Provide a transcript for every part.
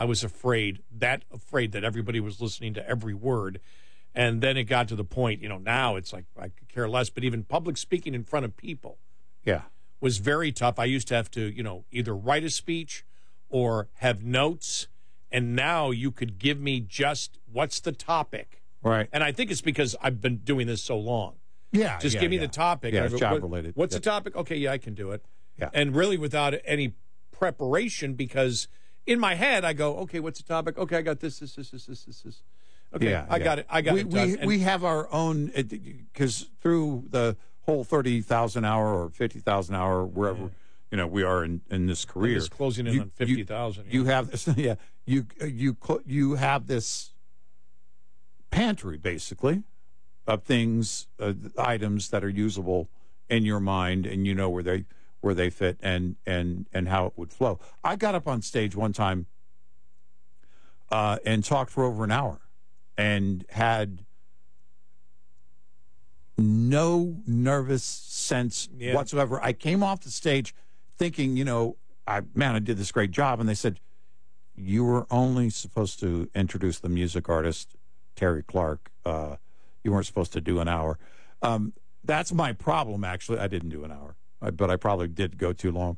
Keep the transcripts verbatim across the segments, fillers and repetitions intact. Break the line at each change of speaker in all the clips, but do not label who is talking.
I was afraid, that afraid that everybody was listening to every word. And then it got to the point, you know, now it's like I could care less. But even public speaking in front of people
yeah.
was very tough. I used to have to, you know, either write a speech or have notes. And now you could give me just what's the topic.
Right.
And I think it's because I've been doing this so long.
Yeah.
Just
yeah,
give me
yeah.
the topic.
Yeah, it's
what,
job related.
What's
yep.
the topic? Okay, yeah, I can do it.
Yeah.
And really without any preparation, because in my head I go, okay, what's the topic? Okay, I got this, this, this, this, this, this. Okay,
yeah,
I
yeah.
got it. I got
we,
it done.
We,
and,
we have our own, because through the whole thirty thousand hour or fifty thousand hour, wherever, yeah. you know, we are in, in this career.
It's closing in
you,
on fifty thousand.
You, you have this, yeah, you, you, you have this pantry, basically, of things, uh, items that are usable in your mind, and you know where they where they fit and and and how it would flow. I got up on stage one time uh, and talked for over an hour, and had no nervous sense
yeah.
whatsoever. I came off the stage thinking, you know, I man, I did this great job, and they said, you were only supposed to introduce the music artist Terry Clark. Uh, you weren't supposed to do an hour. Um, that's my problem, actually. I didn't do an hour, but I probably did go too long.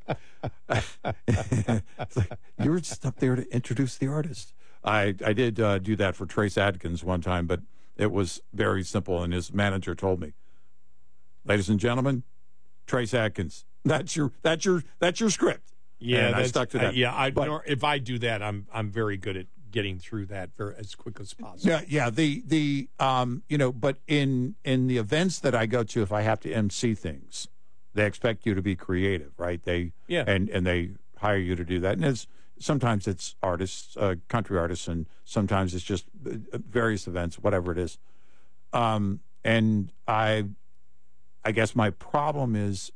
It's like, you were just up there to introduce the artist. I, I did uh, do that for Trace Adkins one time, but it was very simple, and his manager told me, ladies and gentlemen, Trace Adkins, that's your, that's your, that's your script.
Yeah,
and I stuck to that.
Uh, yeah, I,
but,
nor, if I do that, I'm I'm very good at getting through that very, as quick as possible.
Yeah, yeah. The the um, you know, but in in the events that I go to, if I have to M C things, they expect you to be creative, right? They
yeah,
and and they hire you to do that. And it's sometimes it's artists, uh, country artists, and sometimes it's just various events, whatever it is. Um, and I, I guess my problem is,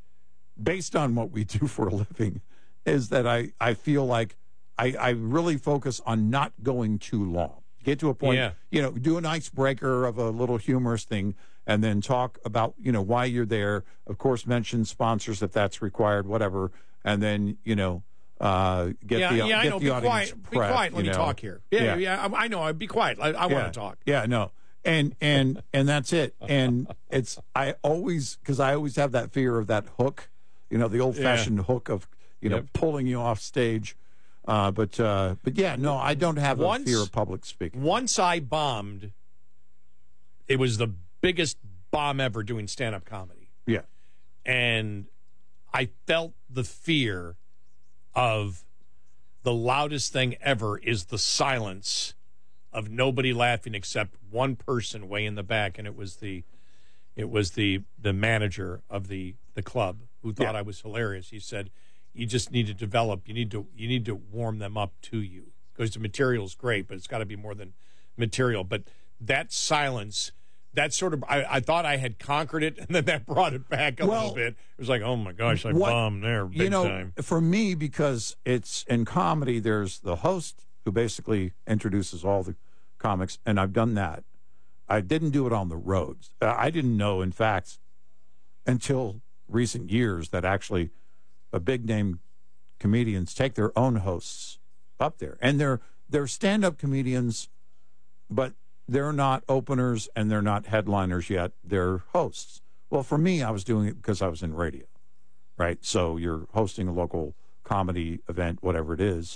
based on what we do for a living, is that I, I feel like I, I really focus on not going too long. Get to a point,
yeah.
you know, do an icebreaker of a little humorous thing, and then talk about, you know, why you're there. Of course, mention sponsors if that's required, whatever. And then, you know, uh, get
yeah,
the,
yeah,
get
I know.
the
be
audience
quiet.
prepped,
Be quiet. Let me
know.
talk here. Yeah, yeah. yeah I, I know. I'd be quiet. I, I
yeah.
want to talk.
Yeah, no. And and and that's it. And it's I always because I always have that fear of that hook, you know, the old fashioned yeah. hook of you know
yep.
pulling you off stage. Uh, but uh, but yeah, no, I don't have
once,
a fear of public speaking.
Once I bombed, it was the biggest bomb ever doing stand up comedy.
Yeah,
and I felt the fear of the loudest thing ever is the silence of nobody laughing except one person way in the back, and it was the it was the the manager of the the club who thought
yeah.
I was hilarious. He said, "You just need to develop. You need to you need to warm them up to you because the material's great, but it's got to be more than material." But that silence, that sort of I, I thought I had conquered it, and then that brought it back a
well,
little bit. It was like, oh my gosh, I
what,
bombed there big
you know,
time.
For me, because it's in comedy, there's the host who basically introduces all the comics, and I've done that. I didn't do it on the roads. Uh, I didn't know, in fact, until recent years that actually a big name comedians take their own hosts up there, and they're they're stand-up comedians, but they're not openers and they're not headliners yet. They're hosts. Well, for me, I was doing it because I was in radio, right? So you're hosting a local comedy event, whatever it is,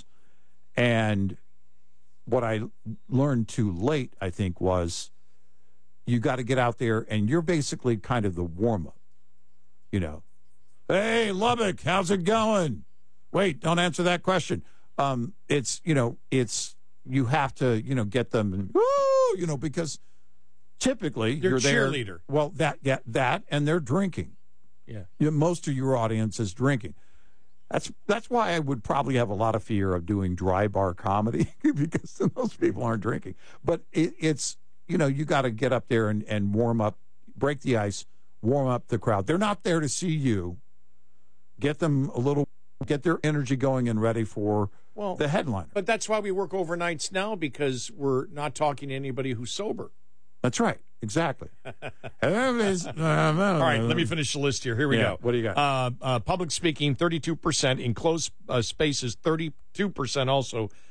and what I learned too late, I think, was you got to get out there and you're basically kind of the warm-up, you know. Hey, Lubbock, how's it going? Wait, don't answer that question. Um, it's, you know, it's, you have to, you know, get them, woo, you know, because typically
you're,
you're there.
Cheerleader.
Well, that, that, that, and they're drinking.
Yeah.
You know, most of your audience is drinking. That's that's why I would probably have a lot of fear of doing dry bar comedy because most people aren't drinking. But it, it's, you know, you got to get up there and, and warm up, break the ice, warm up the crowd. They're not there to see you. Get them a little, get their energy going and ready for well, the headliner.
But that's why we work overnights now, because we're not talking to anybody who's sober.
That's right. Exactly. All
right, let me finish the list here. Here we
yeah,
go.
What do you got?
Uh, uh, public speaking, thirty-two percent. Enclosed uh, spaces, thirty-two percent also.